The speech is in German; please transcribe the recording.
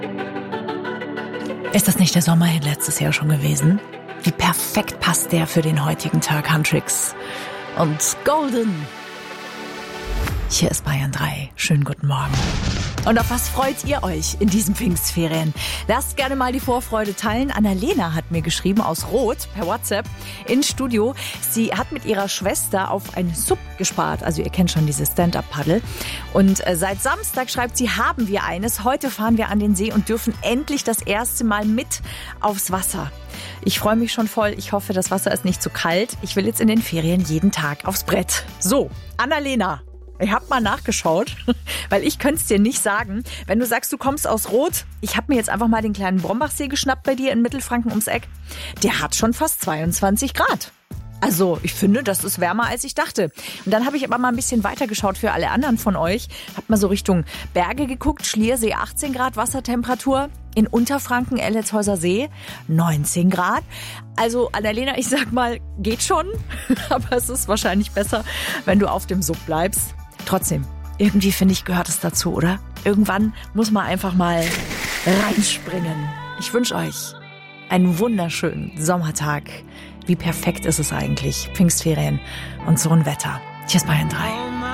Ist das nicht der Sommerhit letztes Jahr schon gewesen? Wie perfekt passt der für den heutigen Tag, Huntrix und Golden. Hier ist Bayern 3. Schönen guten Morgen. Und auf was freut ihr euch in diesen Pfingstferien? Lasst gerne mal die Vorfreude teilen. Annalena hat mir geschrieben aus Roth per WhatsApp ins Studio. Sie hat mit ihrer Schwester auf ein Sub gespart. Also ihr kennt schon dieses Stand-Up-Paddle. Und seit Samstag, schreibt sie, haben wir eines. Heute fahren wir an den See und dürfen endlich das erste Mal mit aufs Wasser. Ich freue mich schon voll. Ich hoffe, das Wasser ist nicht zu kalt. Ich will jetzt in den Ferien jeden Tag aufs Brett. So, Annalena. Ich habe mal nachgeschaut, weil ich könnte es dir nicht sagen. Wenn du sagst, du kommst aus Roth, ich habe mir jetzt einfach mal den kleinen Brombachsee geschnappt bei dir in Mittelfranken ums Eck. Der hat schon fast 22 Grad. Also ich finde, das ist wärmer, als ich dachte. Und dann habe ich aber mal ein bisschen weitergeschaut für alle anderen von euch. Hab mal so Richtung Berge geguckt. Schliersee 18 Grad Wassertemperatur. In Unterfranken, Elletshäuser See 19 Grad. Also Annalena, ich sag mal, geht schon. Aber es ist wahrscheinlich besser, wenn du auf dem Sub bleibst. Trotzdem, irgendwie finde ich, gehört es dazu, oder? Irgendwann muss man einfach mal reinspringen. Ich wünsche euch einen wunderschönen Sommertag. Wie perfekt ist es eigentlich? Pfingstferien und so ein Wetter. Hier ist Bayern 3.